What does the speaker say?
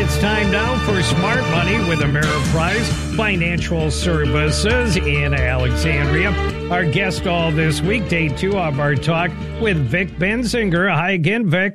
It's time now for Smart Money with Ameriprise Financial Services in Alexandria. Our guest all this week, day 2 of our talk with Vic Benzinger. Hi again, Vic.